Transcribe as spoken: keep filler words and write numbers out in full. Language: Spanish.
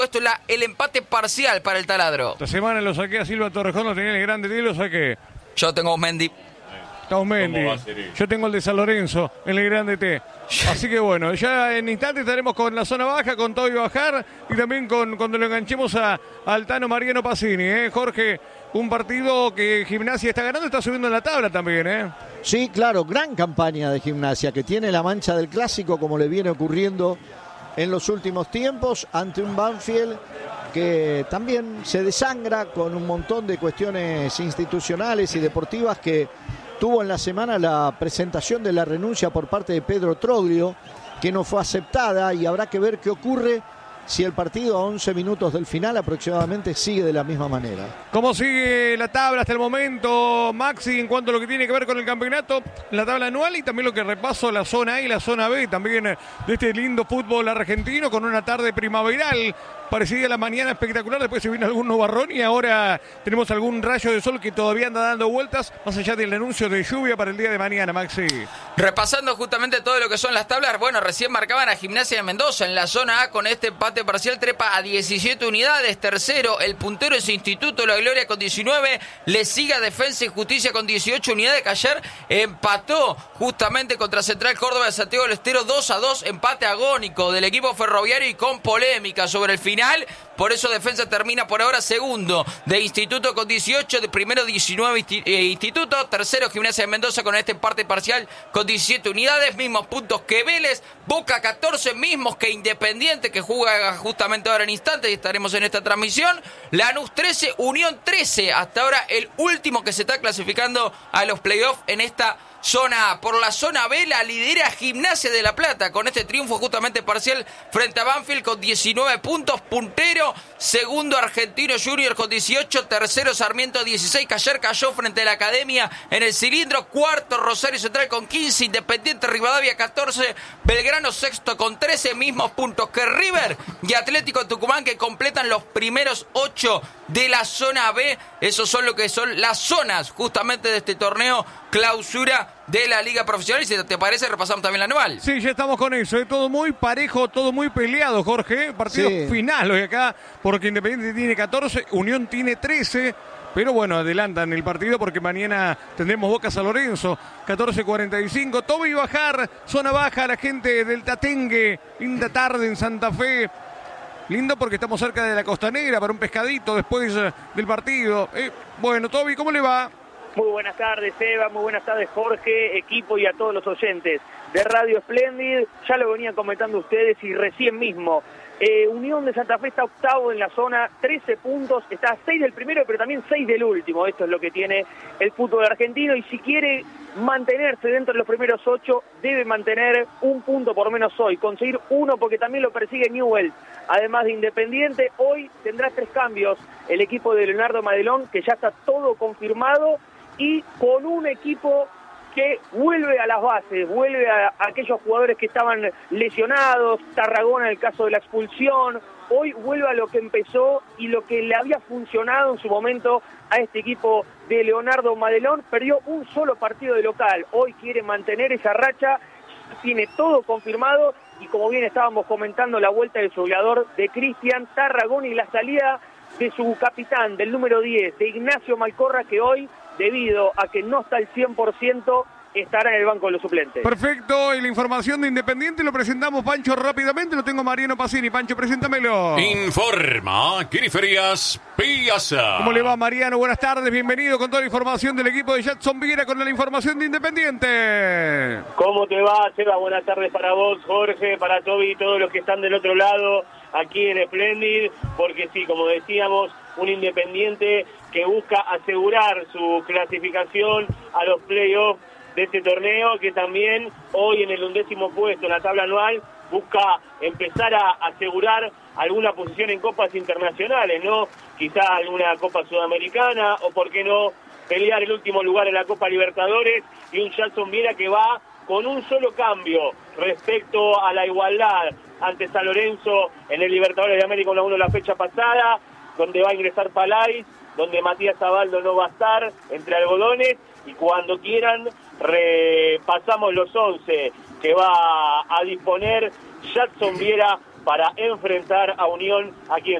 Esto es la, el empate parcial para el Taladro. Esta semana lo saqué a Silva Torrejón, lo tenía en el grande T, lo saqué. Yo tengo Mendy. Está Mendy. Yo tengo el de San Lorenzo en el grande T. Así que bueno, ya en instantes estaremos con la zona baja, con Toby Bajar y también con cuando lo enganchemos a Altano Mariano Pacini. ¿eh? Jorge, un partido que Gimnasia está ganando, está subiendo en la tabla también. ¿eh? Sí, claro, gran campaña de Gimnasia, que tiene la mancha del clásico como le viene ocurriendo en los últimos tiempos, ante un Banfield que también se desangra con un montón de cuestiones institucionales y deportivas, que tuvo en la semana la presentación de la renuncia por parte de Pedro Troglio, que no fue aceptada, y habrá que ver qué ocurre si el partido a once minutos del final aproximadamente sigue de la misma manera. ¿Cómo sigue la tabla hasta el momento, Maxi, en cuanto a lo que tiene que ver con el campeonato, la tabla anual y también lo que repaso la zona A y la zona B también de este lindo fútbol argentino, con una tarde primaveral parecida a la mañana espectacular, después se vino algún nubarrón y ahora tenemos algún rayo de sol que todavía anda dando vueltas, más allá del anuncio de lluvia para el día de mañana, Maxi. Repasando justamente todo lo que son las tablas, bueno, recién marcaban a Gimnasia de Mendoza en la zona A con este empate parcial, trepa a diecisiete unidades, tercero, el puntero es Instituto La Gloria con diecinueve, le sigue a Defensa y Justicia con dieciocho unidades, que ayer empató justamente contra Central Córdoba de Santiago del Estero dos a dos, empate agónico del equipo ferroviario y con polémica sobre el final. Por eso Defensa termina por ahora segundo, de Instituto con dieciocho, de primero diecinueve Instituto, tercero Gimnasia de Mendoza con este empate parcial con diecisiete unidades, mismos puntos que Vélez, Boca catorce, mismos que Independiente, que juega justamente ahora en instantes y estaremos en esta transmisión, Lanús trece, Unión trece, hasta ahora el último que se está clasificando a los playoffs en esta zona A. Por la zona B la lidera Gimnasia de La Plata con este triunfo justamente parcial frente a Banfield con diecinueve puntos, puntero, segundo Argentino Junior con dieciocho, tercero Sarmiento dieciséis, que ayer cayó frente a la Academia en el cilindro, cuarto Rosario Central con quince, Independiente Rivadavia catorce, Belgrano sexto con trece, mismos puntos que River y Atlético Tucumán, que completan los primeros ocho de la zona B. Esos son lo que son las zonas justamente de este torneo clausura de la Liga Profesional. Y si te parece, repasamos también la anual. Sí, ya estamos con eso. Es todo muy parejo, todo muy peleado, Jorge. Partido sí. final hoy acá, porque Independiente tiene catorce, Unión tiene trece. Pero bueno, adelantan el partido porque mañana tendremos Boca San Lorenzo, catorce cuarenta y cinco. Toby Bajar, zona baja, la gente del Tatengue, linda tarde en Santa Fe. Lindo porque estamos cerca de la Costa Negra para un pescadito después del partido. Eh, bueno, Toby, ¿cómo le va? Muy buenas tardes, Eva, muy buenas tardes, Jorge, equipo y a todos los oyentes de Radio Splendid. Ya lo venían comentando ustedes y recién mismo. Eh, Unión de Santa Fe está octavo en la zona, trece puntos, está a seis del primero, pero también seis del último. Esto es lo que tiene el fútbol argentino, y si quiere mantenerse dentro de los primeros ocho, debe mantener un punto por lo menos hoy, conseguir uno, porque también lo persigue Newell's, además de Independiente. Hoy tendrá tres cambios el equipo de Leonardo Madelón, que ya está todo confirmado, y con un equipo que vuelve a las bases, vuelve a, a aquellos jugadores que estaban lesionados, Tarragona en el caso de la expulsión. Hoy vuelve a lo que empezó y lo que le había funcionado en su momento a este equipo de Leonardo Madelón. Perdió un solo partido de local, hoy quiere mantener esa racha, tiene todo confirmado, y como bien estábamos comentando, la vuelta del su goleador de Cristian Tarragona y la salida de su capitán, del número diez, de Ignacio Malcorra, que hoy, debido a que no está al cien por ciento, estará en el banco de los suplentes. Perfecto, y la información de Independiente lo presentamos, Pancho, rápidamente. Lo tengo Mariano Pacini. Pancho, preséntamelo. Informa Quiriferias Piazza. ¿Cómo le va, Mariano? Buenas tardes, bienvenido con toda la información del equipo de Jackson Viera con la información de Independiente. ¿Cómo te va, Seba? Buenas tardes para vos, Jorge, para Toby y todos los que están del otro lado aquí en Splendid, porque sí, como decíamos, un Independiente que busca asegurar su clasificación a los playoffs de este torneo, que también hoy en el undécimo puesto en la tabla anual busca empezar a asegurar alguna posición en copas internacionales, ¿no? Quizá alguna Copa Sudamericana, o por qué no pelear el último lugar en la Copa Libertadores, y un Jackson Viera que va con un solo cambio respecto a la igualdad ante San Lorenzo en el Libertadores de América uno a uno la fecha pasada, donde va a ingresar Palais, donde Matías Zabaldo no va a estar, entre algodones, y cuando quieran repasamos los once que va a disponer Jackson Viera para enfrentar a Unión aquí en